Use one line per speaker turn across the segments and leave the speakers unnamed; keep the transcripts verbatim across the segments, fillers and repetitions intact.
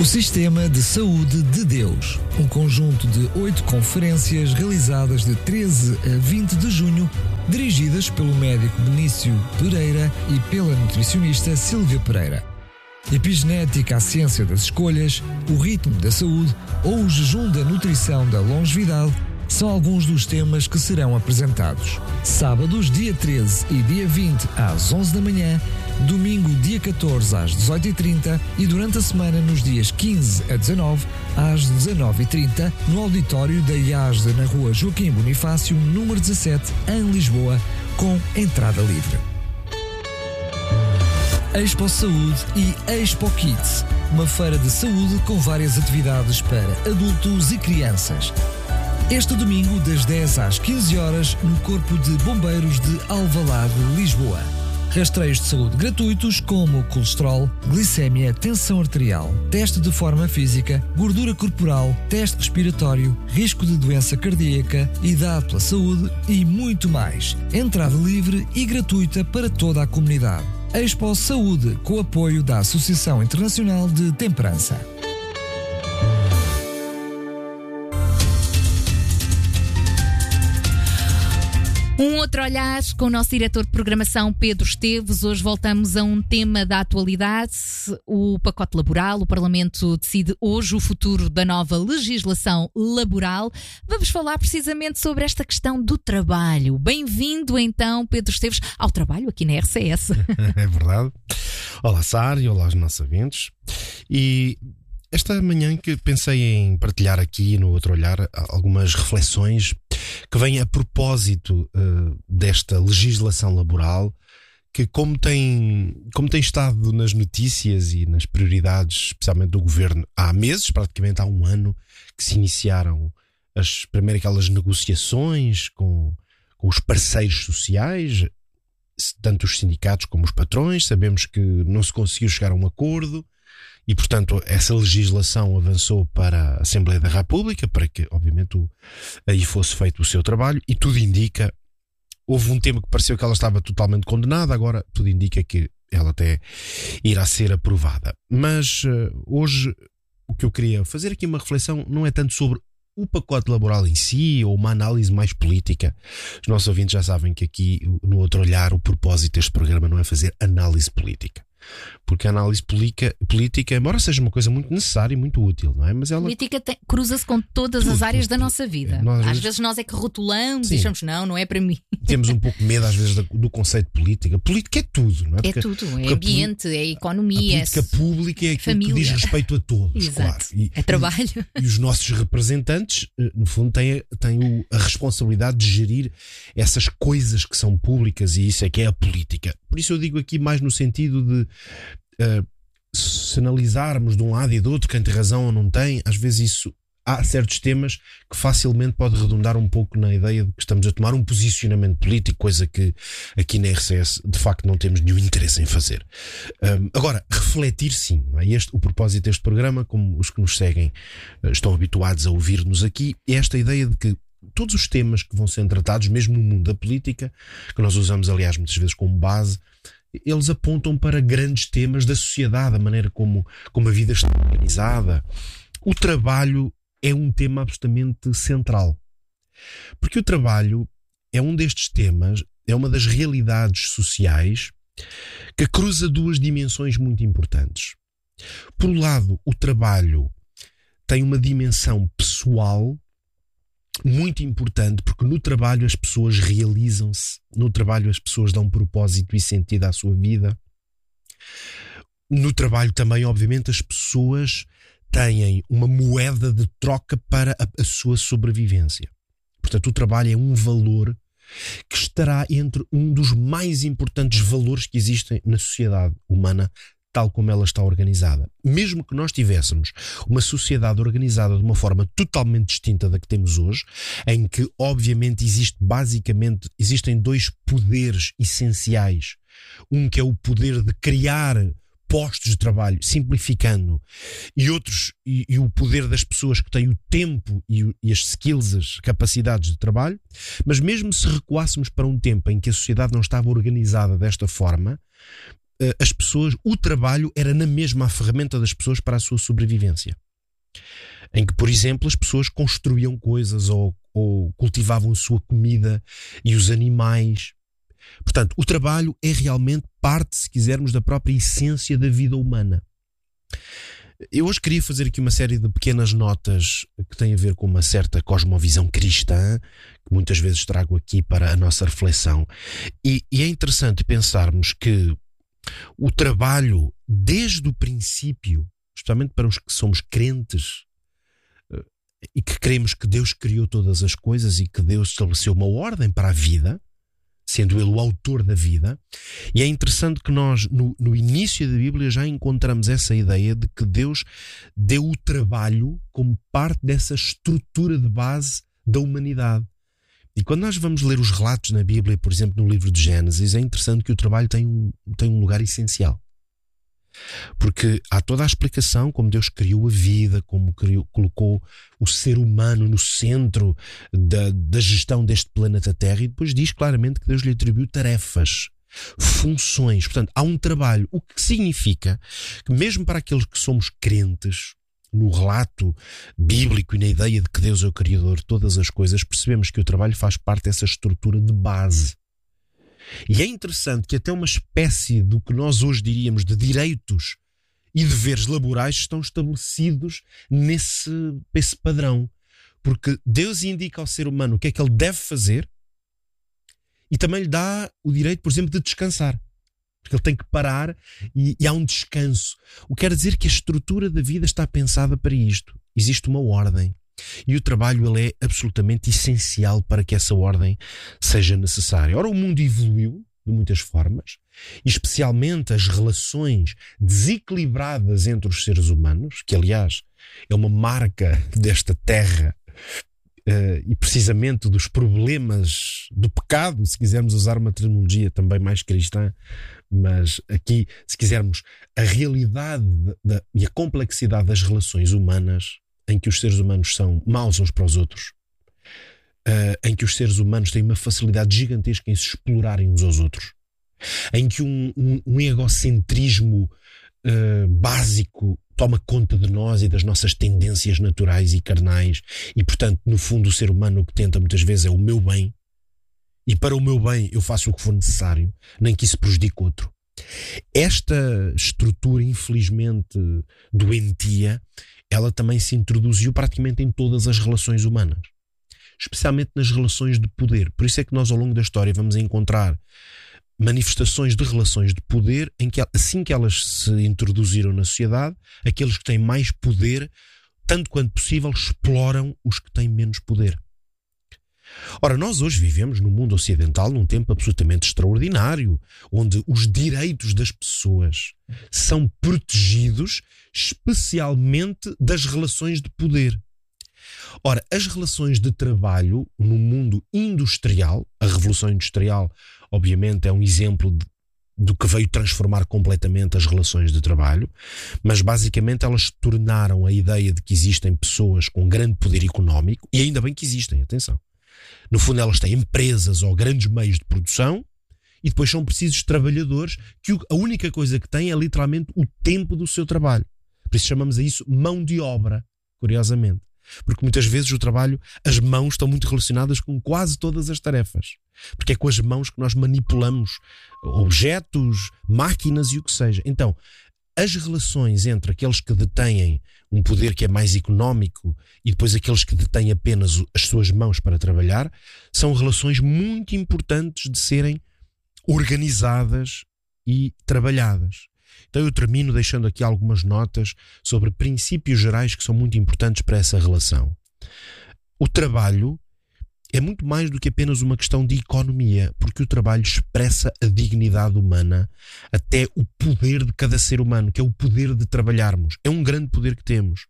O Sistema de Saúde de Deus, um conjunto de oito conferências realizadas de treze a vinte de junho, dirigidas pelo médico Benício Pereira e pela nutricionista Sílvia Pereira. Epigenética, a ciência das escolhas, o ritmo da saúde ou o jejum da nutrição da longevidade são alguns dos temas que serão apresentados. Sábados, dia treze e dia vinte, às onze da manhã, domingo, dia catorze, às dezoito e trinta e durante a semana, nos dias quinze a dezanove, às dezanove e trinta, no auditório da I A S D, na rua Joaquim Bonifácio, número dezassete, em Lisboa, com entrada livre. Expo Saúde e Expo Kids, uma feira de saúde com várias atividades para adultos e crianças. Este domingo, das dez às quinze horas, no Corpo de Bombeiros de Alvalade, Lisboa. Rastreios de saúde gratuitos como colesterol, glicémia, tensão arterial, teste de forma física, gordura corporal, teste respiratório, risco de doença cardíaca, idade pela saúde e muito mais. Entrada livre e gratuita para toda a comunidade. Expo Saúde, com o apoio da Associação Internacional de Temperança.
Um outro olhar com o nosso diretor de programação, Pedro Esteves. Hoje voltamos a um tema da atualidade, o pacote laboral. O Parlamento decide hoje o futuro da nova legislação laboral. Vamos falar precisamente sobre esta questão do trabalho. Bem-vindo então, Pedro Esteves, ao trabalho aqui na R C S.
É verdade. Olá, Sara, e olá aos nossos ouvintes. E esta manhã que pensei em partilhar aqui no Outro Olhar algumas reflexões que vêm a propósito uh, desta legislação laboral que, como tem, como tem estado nas notícias e nas prioridades, especialmente do governo, há meses, praticamente há um ano, que se iniciaram as, primeiro aquelas negociações com, com os parceiros sociais, tanto os sindicatos como os patrões. Sabemos que não se conseguiu chegar a um acordo e, portanto, essa legislação avançou para a Assembleia da República para que, obviamente, o, aí fosse feito o seu trabalho, e tudo indica, houve um tempo que pareceu que ela estava totalmente condenada, agora tudo indica que ela até irá ser aprovada. Mas uh, hoje o que eu queria fazer aqui uma reflexão não é tanto sobre o pacote laboral em si ou uma análise mais política. Os nossos ouvintes já sabem que aqui, no Outro Olhar, o propósito deste programa não é fazer análise política. Porque a análise política, política, embora seja uma coisa muito necessária e muito útil, não é? Mas ela...
política tem, cruza-se com todas
tudo,
as áreas
tudo,
da
tudo.
nossa vida.
Nós, às
às
vezes...
vezes nós é que rotulamos
Sim.
e achamos, não, não é para mim.
Temos um pouco medo às vezes do conceito de política. Política é tudo, não é?
É
Porque,
tudo, é
porque
ambiente, é economia.
A política
é
pública é aquilo
família.
que diz respeito a todos,
Exato.
claro. E,
é trabalho.
E, e os nossos representantes, no fundo, têm, têm o, a responsabilidade de gerir essas coisas que são públicas, e isso é que é a política. Por isso eu digo aqui mais no sentido de uh, se analisarmos de um lado e do outro quem tem razão ou não tem, às vezes isso, há certos temas que facilmente pode redundar um pouco na ideia de que estamos a tomar um posicionamento político, coisa que aqui na R C S de facto não temos nenhum interesse em fazer. Um, agora, refletir sim, não é? Este, o propósito deste programa, como os que nos seguem estão habituados a ouvir-nos aqui, é esta ideia de que todos os temas que vão sendo tratados, mesmo no mundo da política, que nós usamos aliás muitas vezes como base, eles apontam para grandes temas da sociedade, a maneira como, como a vida está organizada. O trabalho é um tema absolutamente central. Porque o trabalho é um destes temas, é uma das realidades sociais que cruza duas dimensões muito importantes. Por um lado, o trabalho tem uma dimensão pessoal muito importante, porque no trabalho as pessoas realizam-se, no trabalho as pessoas dão propósito e sentido à sua vida. No trabalho também, obviamente, as pessoas têm uma moeda de troca para a, a sua sobrevivência. Portanto, o trabalho é um valor que estará entre um dos mais importantes valores que existem na sociedade humana, tal como ela está organizada. Mesmo que nós tivéssemos uma sociedade organizada de uma forma totalmente distinta da que temos hoje, em que obviamente existe basicamente, existem dois poderes essenciais. Um que é o poder de criar postos de trabalho, simplificando, e outros, e, e o poder das pessoas que têm o tempo e, o, e as skills, as capacidades de trabalho. Mas mesmo se recuássemos para um tempo em que a sociedade não estava organizada desta forma, as pessoas, o trabalho era na mesma a ferramenta das pessoas para a sua sobrevivência. Em que, por exemplo, as pessoas construíam coisas ou, ou cultivavam a sua comida e os animais. Portanto, o trabalho é realmente parte, se quisermos, da própria essência da vida humana. Eu hoje queria fazer aqui uma série de pequenas notas que têm a ver com uma certa cosmovisão cristã, que muitas vezes trago aqui para a nossa reflexão. E, e é interessante pensarmos que o trabalho, desde o princípio, especialmente para os que somos crentes e que cremos que Deus criou todas as coisas e que Deus estabeleceu uma ordem para a vida, sendo Ele o autor da vida. E é interessante que nós, no, no início da Bíblia, já encontramos essa ideia de que Deus deu o trabalho como parte dessa estrutura de base da humanidade. E quando nós vamos ler os relatos na Bíblia, por exemplo, no livro de Gênesis, é interessante que o trabalho tem um, tem um lugar essencial. Porque há toda a explicação como Deus criou a vida, como criou, colocou o ser humano no centro da, da gestão deste planeta Terra, e depois diz claramente que Deus lhe atribuiu tarefas, funções. Portanto, há um trabalho, o que significa que mesmo para aqueles que somos crentes, no relato bíblico e na ideia de que Deus é o Criador de todas as coisas, percebemos que o trabalho faz parte dessa estrutura de base. E é interessante que até uma espécie do que nós hoje diríamos de direitos e deveres laborais estão estabelecidos nesse, nesse padrão. Porque Deus indica ao ser humano o que é que ele deve fazer e também lhe dá o direito, por exemplo, de descansar. Porque ele tem que parar e, e há um descanso. O que quer dizer que a estrutura da vida está pensada para isto. Existe uma ordem. E o trabalho ele é absolutamente essencial para que essa ordem seja necessária. Ora, o mundo evoluiu de muitas formas, e especialmente as relações desequilibradas entre os seres humanos, que aliás é uma marca desta terra uh, e precisamente dos problemas do pecado, se quisermos usar uma terminologia também mais cristã, mas aqui, se quisermos, a realidade da, e a complexidade das relações humanas, em que os seres humanos são maus uns para os outros, uh, em que os seres humanos têm uma facilidade gigantesca em se explorarem uns aos outros, em que um, um, um egocentrismo uh, básico toma conta de nós e das nossas tendências naturais e carnais, e portanto, no fundo, o ser humano o que tenta muitas vezes é o meu bem, e para o meu bem eu faço o que for necessário, nem que isso prejudique outro. Esta estrutura, infelizmente, doentia, ela também se introduziu praticamente em todas as relações humanas, especialmente nas relações de poder. Por isso é que nós, ao longo da história, vamos encontrar manifestações de relações de poder em que, assim que elas se introduziram na sociedade, aqueles que têm mais poder, tanto quanto possível, exploram os que têm menos poder. Ora, nós hoje vivemos no mundo ocidental num tempo absolutamente extraordinário, onde os direitos das pessoas são protegidos especialmente das relações de poder. Ora, as relações de trabalho no mundo industrial, a Revolução Industrial, obviamente, é um exemplo de, do que veio transformar completamente as relações de trabalho, mas basicamente elas tornaram a ideia de que existem pessoas com grande poder económico, e ainda bem que existem, atenção. No fundo, elas têm empresas ou grandes meios de produção e depois são precisos trabalhadores que a única coisa que têm é literalmente o tempo do seu trabalho. Por isso chamamos a isso mão de obra, curiosamente. Porque muitas vezes o trabalho, as mãos estão muito relacionadas com quase todas as tarefas. Porque é com as mãos que nós manipulamos objetos, máquinas e o que seja. Então, as relações entre aqueles que detêm um poder que é mais económico e depois aqueles que detêm apenas as suas mãos para trabalhar são relações muito importantes de serem organizadas e trabalhadas. Então eu termino deixando aqui algumas notas sobre princípios gerais que são muito importantes para essa relação. O trabalho é muito mais do que apenas uma questão de economia, porque o trabalho expressa a dignidade humana, até o poder de cada ser humano, que é o poder de trabalharmos. É um grande poder que temos.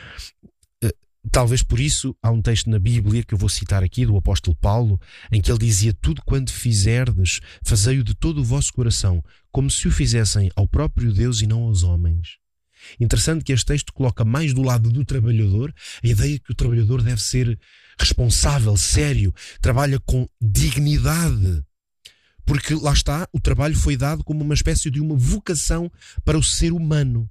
Talvez por isso há um texto na Bíblia que eu vou citar aqui do apóstolo Paulo, em que ele dizia: tudo quanto fizerdes, fazei-o de todo o vosso coração, como se o fizessem ao próprio Deus e não aos homens. Interessante que este texto coloca mais do lado do trabalhador a ideia que o trabalhador deve ser responsável, sério, trabalha com dignidade. Porque lá está, o trabalho foi dado como uma espécie de uma vocação para o ser humano.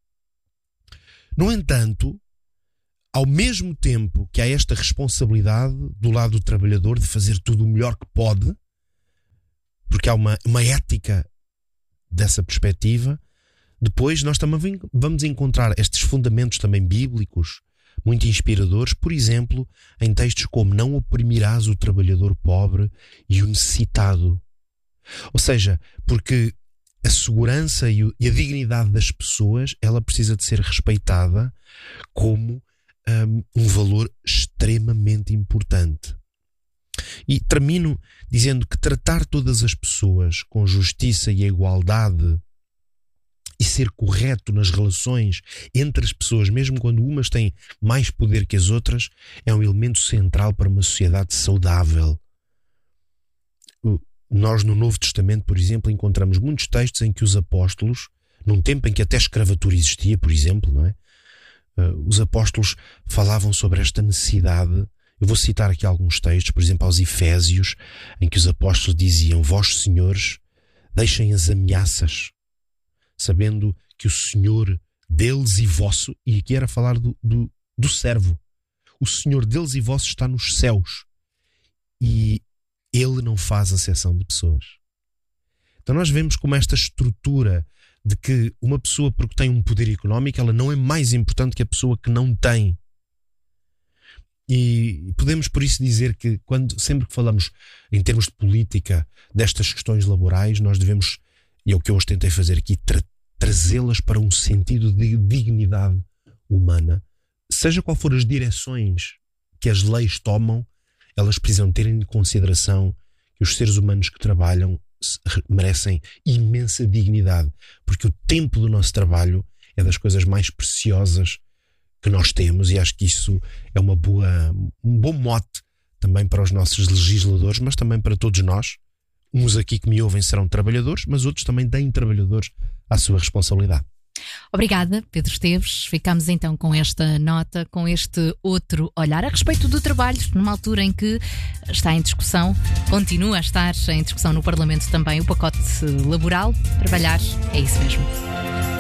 No entanto, ao mesmo tempo que há esta responsabilidade do lado do trabalhador de fazer tudo o melhor que pode, porque há uma, uma ética dessa perspectiva, depois nós também vamos encontrar estes fundamentos também bíblicos, muito inspiradores, por exemplo, em textos como não oprimirás o trabalhador pobre e o necessitado. Ou seja, porque a segurança e a dignidade das pessoas, ela precisa de ser respeitada como um, um valor extremamente importante. E termino dizendo que tratar todas as pessoas com justiça e igualdade e ser correto nas relações entre as pessoas, mesmo quando umas têm mais poder que as outras, é um elemento central para uma sociedade saudável. Nós no Novo Testamento, por exemplo, encontramos muitos textos em que os apóstolos, num tempo em que até a escravatura existia, por exemplo, não é? Os apóstolos falavam sobre esta necessidade. Eu vou citar aqui alguns textos, por exemplo, aos Efésios, em que os apóstolos diziam: vós, senhores, deixem as ameaças, sabendo que o Senhor deles e vosso, e aqui era falar do, do, do servo, o Senhor deles e vosso está nos céus e Ele não faz acepção de pessoas. Então nós vemos como esta estrutura de que uma pessoa, porque tem um poder económico, ela não é mais importante que a pessoa que não tem. E podemos por isso dizer que quando, sempre que falamos em termos de política destas questões laborais, nós devemos, e é o que eu hoje tentei fazer aqui, tra- trazê-las para um sentido de dignidade humana. Seja qual for as direções que as leis tomam, elas precisam ter em consideração que os seres humanos que trabalham merecem imensa dignidade, porque o tempo do nosso trabalho é das coisas mais preciosas que nós temos, e acho que isso é uma boa, um bom mote também para os nossos legisladores, mas também para todos nós. Uns aqui que me ouvem serão trabalhadores, mas outros também têm trabalhadores à sua responsabilidade.
Obrigada, Pedro Esteves. Ficamos então com esta nota, com este outro olhar a respeito do trabalho, numa altura em que está em discussão, continua a estar em discussão no Parlamento também o pacote laboral. Trabalhar é isso mesmo.